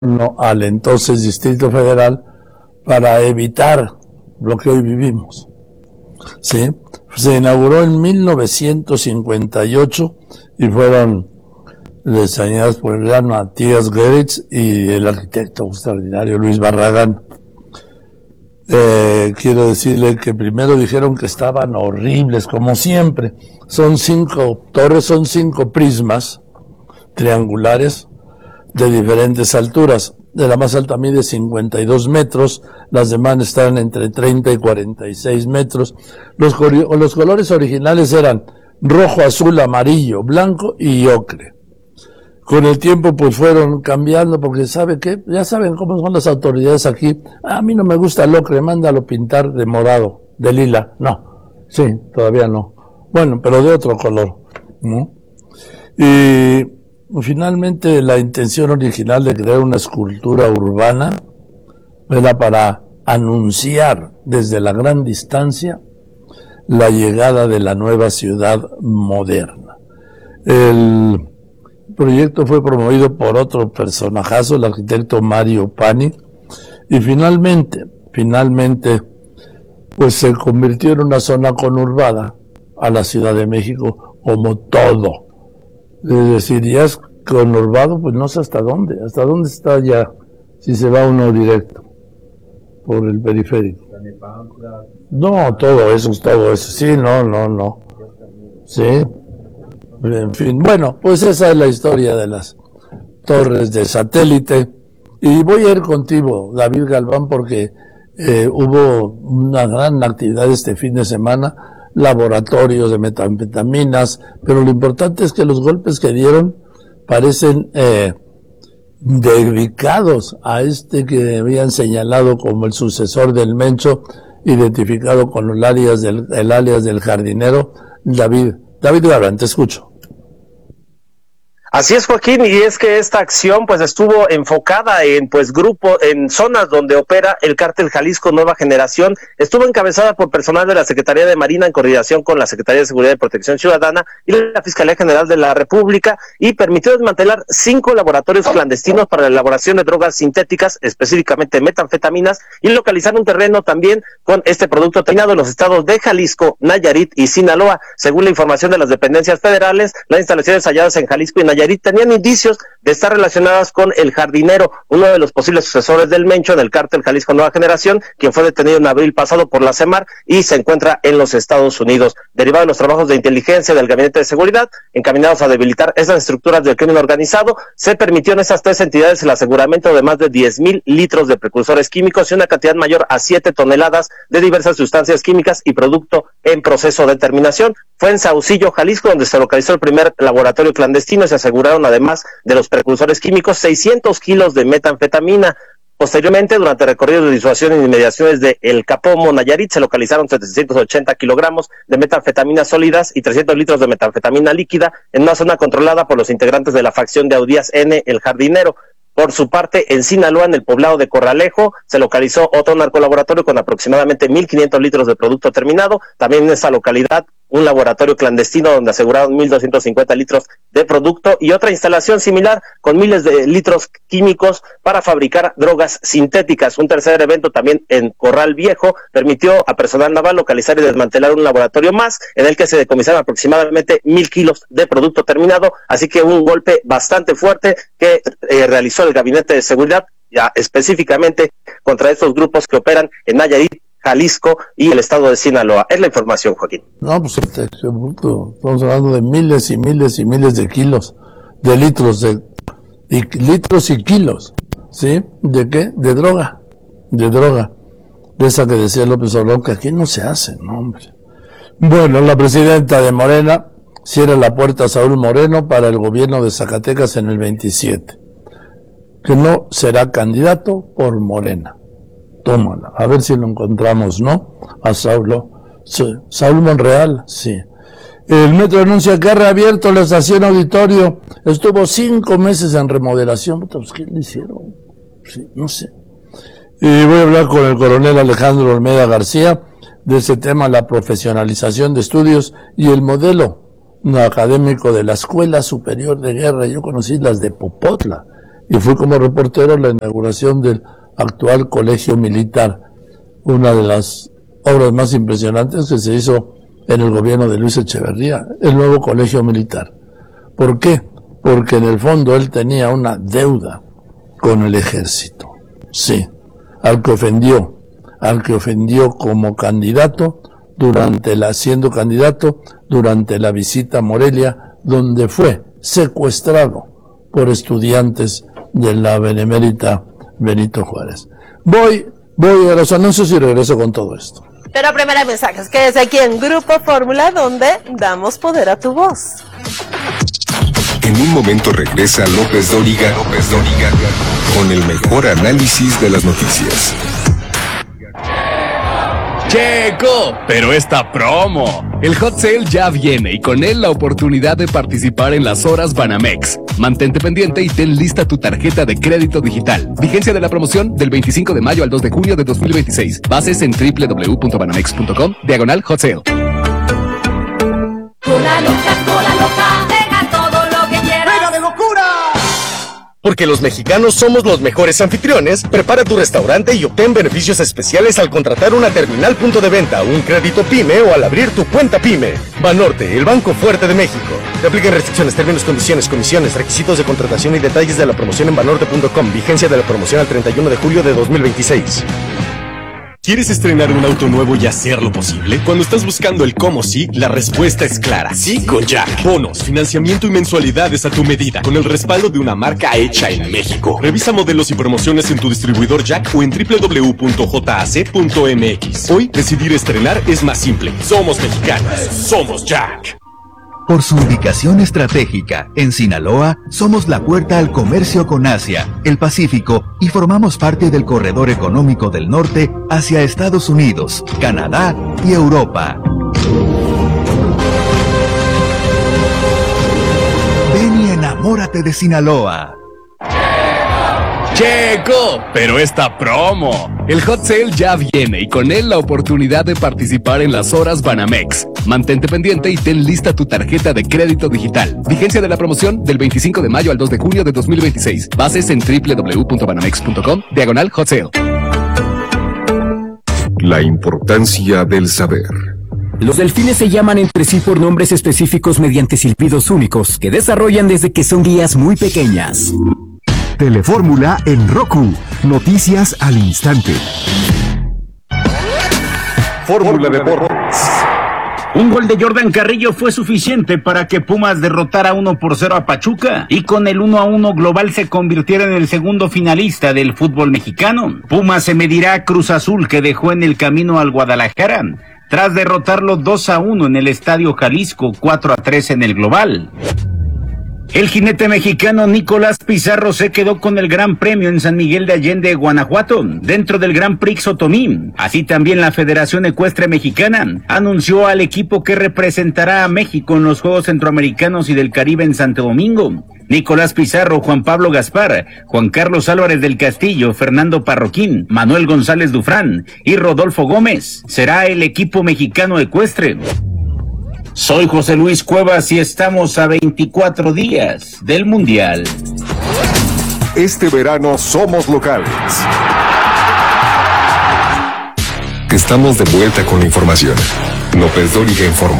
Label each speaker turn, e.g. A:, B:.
A: al entonces Distrito Federal para evitar lo que hoy vivimos. ¿Sí? Se inauguró en 1958 y fueron diseñadas por el gran Matías Geritz y el arquitecto extraordinario Luis Barragán. Quiero decirle que primero dijeron que estaban horribles, como siempre. Son 5 torres, son 5 prismas triangulares de diferentes alturas. De la más alta mide 52 metros, las demás están entre 30 y 46 metros. Los colores originales eran rojo, azul, amarillo, blanco y ocre. Con el tiempo pues fueron cambiando, porque ¿sabe qué? Ya saben cómo son las autoridades aquí. A mí no me gusta el ocre, mándalo pintar de morado, de lila. No, sí, todavía no. Bueno, pero de otro color, ¿no? Y finalmente la intención original de crear una escultura urbana era para anunciar desde la gran distancia la llegada de la nueva ciudad moderna. El proyecto fue promovido por otro personajazo, el arquitecto Mario Pani, y finalmente, pues se convirtió en una zona conurbada a la Ciudad de México, como todo. Es decir, ya es conurbado, pues no sé hasta dónde está ya, si se va uno directo por el periférico. No, todo eso, sí, no. Sí. En fin, bueno, pues esa es la historia de las torres de satélite. Y voy a ir contigo, David Galván, porque hubo una gran actividad este fin de semana, laboratorios de metanfetaminas, pero lo importante es que los golpes que dieron parecen dedicados a este que habían señalado como el sucesor del Mencho, identificado con el alias del jardinero, David Galván, te escucho.
B: Así es, Joaquín, y es que esta acción pues estuvo enfocada en en zonas donde opera el cártel Jalisco Nueva Generación. Estuvo encabezada por personal de la Secretaría de Marina en coordinación con la Secretaría de Seguridad y Protección Ciudadana y la Fiscalía General de la República, y permitió desmantelar 5 laboratorios clandestinos para la elaboración de drogas sintéticas, específicamente metanfetaminas, y localizar un terreno también con este producto terminado en los estados de Jalisco, Nayarit y Sinaloa. Según la información de las dependencias federales, las instalaciones halladas en Jalisco y Nayarit tenían indicios de estar relacionadas con el jardinero, uno de los posibles sucesores del Mencho del cártel Jalisco Nueva Generación, quien fue detenido en abril pasado por la CEMAR y se encuentra en los Estados Unidos. Derivado de los trabajos de inteligencia del Gabinete de Seguridad, encaminados a debilitar esas estructuras del crimen organizado, se permitió en esas 3 entidades el aseguramiento de más de 10,000 litros de precursores químicos y una cantidad mayor a 7 toneladas de diversas sustancias químicas y producto en proceso de terminación. Fue en Saucillo, Jalisco, donde se localizó el primer laboratorio clandestino y se aseguraron, además de los precursores químicos, 600 kilos de metanfetamina. Posteriormente, durante recorridos de disuasión en inmediaciones de El Capomo, Nayarit, se localizaron 780 kilogramos de metanfetaminas sólidas y 300 litros de metanfetamina líquida en una zona controlada por los integrantes de la facción de Audías N, el jardinero. Por su parte, en Sinaloa, en el poblado de Corralejo, se localizó otro narcolaboratorio con aproximadamente 1,500 litros de producto terminado. También en esa localidad, un laboratorio clandestino donde aseguraron 1,250 litros de producto y otra instalación similar con miles de litros químicos para fabricar drogas sintéticas. Un tercer evento también en Corral Viejo permitió a personal naval localizar y desmantelar un laboratorio más en el que se decomisaron aproximadamente 1,000 kilos de producto terminado. Así que un golpe bastante fuerte que realizó el Gabinete de Seguridad, ya específicamente contra estos grupos que operan en Nayarit, Jalisco y el estado de Sinaloa. Es la información, Joaquín.
A: No, pues estamos hablando de miles y miles y miles de kilos, de litros, litros y kilos, ¿sí? ¿De qué? De droga, de esa que decía López Obrador, que aquí no se hace, no, hombre. Bueno, la presidenta de Morena cierra la puerta a Saúl Moreno para el gobierno de Zacatecas en el 27, que no será candidato por Morena. Tómala, a ver si lo encontramos, ¿no? A Saúl Monreal, sí. El metro anuncia que ha reabierto la estación Auditorio. Estuvo 5 meses en remodelación. Pues, ¿qué le hicieron? Sí, no sé. Y voy a hablar con el coronel Alejandro Olmeda García de ese tema, la profesionalización de estudios y el modelo académico de la Escuela Superior de Guerra. Yo conocí las de Popotla y fui como reportero a la inauguración del actual colegio militar, una de las obras más impresionantes que se hizo en el gobierno de Luis Echeverría, el nuevo colegio militar. ¿Por qué? Porque en el fondo él tenía una deuda con el ejército. Sí, al que ofendió como candidato siendo candidato durante la visita a Morelia, donde fue secuestrado por estudiantes de la benemérita Benito Juárez. Voy a los anuncios y regreso con todo esto.
C: Pero primero hay mensajes, quédese aquí en Grupo Fórmula, donde damos poder a tu voz.
D: En un momento regresa López Dóriga con el mejor análisis de las noticias.
E: Checo, pero esta promo. El Hot Sale ya viene y con él la oportunidad de participar en las horas Banamex. Mantente pendiente y ten lista tu tarjeta de crédito digital. Vigencia de la promoción del 25 de mayo al 2 de junio de 2026. Bases en www.banamex.com/Hot Sale.
F: Cola loca, venga todo lo que quieras. ¡Venga de locura!
G: Porque los mexicanos somos los mejores anfitriones, prepara tu restaurante y obtén beneficios especiales al contratar una terminal punto de venta, un crédito PYME o al abrir tu cuenta PYME. Banorte, el banco fuerte de México. Te aplican restricciones, términos, condiciones, comisiones, requisitos de contratación y detalles de la promoción en banorte.com. Vigencia de la promoción al 31 de julio de 2026.
H: ¿Quieres estrenar un auto nuevo y hacerlo posible? Cuando estás buscando el cómo sí, la respuesta es clara. Sí con Jack. Bonos, financiamiento y mensualidades a tu medida, con el respaldo de una marca hecha en México. Revisa modelos y promociones en tu distribuidor Jack o en www.jac.mx. Hoy, decidir estrenar es más simple. Somos mexicanos. Somos Jack.
I: Por su ubicación estratégica, en Sinaloa, somos la puerta al comercio con Asia, el Pacífico y formamos parte del corredor económico del norte hacia Estados Unidos, Canadá y Europa. Ven y enamórate de Sinaloa.
E: Checo, pero esta promo. El Hot Sale ya viene y con él la oportunidad de participar en las horas Banamex. Mantente pendiente y ten lista tu tarjeta de crédito digital. Vigencia de la promoción del 25 de mayo al 2 de junio de 2026. Bases en www.banamex.com/Hot Sale.
D: La importancia del saber.
J: Los delfines se llaman entre sí por nombres específicos mediante silbidos únicos que desarrollan desde que son guías muy pequeñas.
K: Telefórmula en Roku. Noticias al instante.
L: Fórmula Deportes. Un gol de Jordan Carrillo fue suficiente para que Pumas derrotara 1-0 a Pachuca y con el 1-1 global se convirtiera en el segundo finalista del fútbol mexicano. Pumas se medirá a Cruz Azul, que dejó en el camino al Guadalajara tras derrotarlo 2-1 en el Estadio Jalisco, 4-3 en el global. El jinete mexicano Nicolás Pizarro se quedó con el Gran Premio en San Miguel de Allende, Guanajuato, dentro del Gran Prix Otomí. Así también la Federación Ecuestre Mexicana anunció al equipo que representará a México en los Juegos Centroamericanos y del Caribe en Santo Domingo. Nicolás Pizarro, Juan Pablo Gaspar, Juan Carlos Álvarez del Castillo, Fernando Parroquín, Manuel González Dufrán y Rodolfo Gómez será el equipo mexicano ecuestre. Soy José Luis Cuevas y estamos a 24 días del Mundial.
K: Este verano somos locales.
D: Estamos de vuelta con la información. López Dóriga informó.